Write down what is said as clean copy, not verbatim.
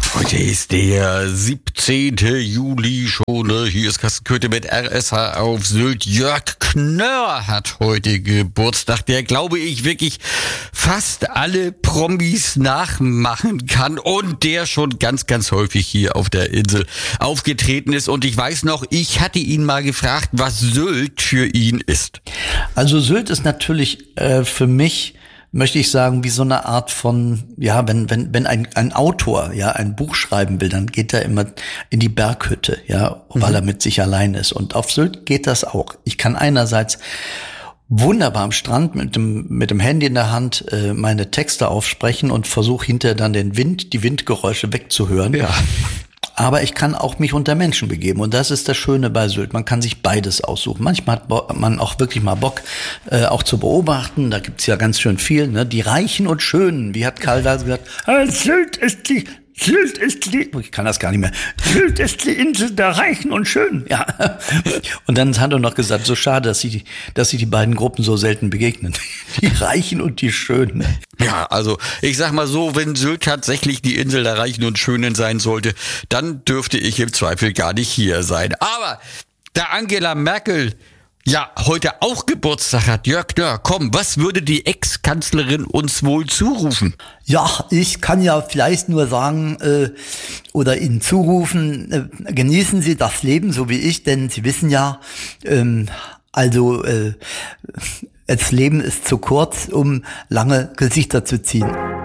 Heute ist der 17. Juli schon, ne? Hier ist Carsten Köthe mit RSH auf Sylt. Jörg Knörr hat heute Geburtstag, der, glaube ich, wirklich fast alle Promis nachmachen kann und der schon ganz, ganz häufig hier auf der Insel aufgetreten ist. Und ich weiß noch, ich hatte ihn mal gefragt, was Sylt für ihn ist. Also Sylt ist natürlich für mich, möchte ich sagen, wie so eine Art von, ja, wenn ein Autor, ja, ein Buch schreiben will, dann geht er immer in die Berghütte, ja, weil er mit sich allein ist. Und auf Sylt geht das auch. Ich kann einerseits wunderbar am Strand mit dem Handy in der Hand meine Texte aufsprechen und versuche hinterher dann die Windgeräusche wegzuhören. Ja. Aber ich kann auch mich unter Menschen begeben. Und das ist das Schöne bei Sylt. Man kann sich beides aussuchen. Manchmal hat man auch wirklich mal Bock, auch zu beobachten. Da gibt's ja ganz schön viel, ne? Die Reichen und Schönen. Wie hat Karl da gesagt? Sylt ist die, ich kann das gar nicht mehr. Sylt ist die Insel der Reichen und Schönen. Ja. Und dann hat er noch gesagt, so schade, dass sich die beiden Gruppen so selten begegnen. Die Reichen und die Schönen. Ja, also ich sag mal so, wenn Sylt tatsächlich die Insel der Reichen und Schönen sein sollte, dann dürfte ich im Zweifel gar nicht hier sein. Aber da Angela Merkel ja heute auch Geburtstag hat, Jörg Knörr, komm, was würde die Ex-Kanzlerin uns wohl zurufen? Ja, ich kann ja vielleicht nur sagen oder Ihnen zurufen, genießen Sie das Leben so wie ich, denn Sie wissen ja, das Leben ist zu kurz, um lange Gesichter zu ziehen.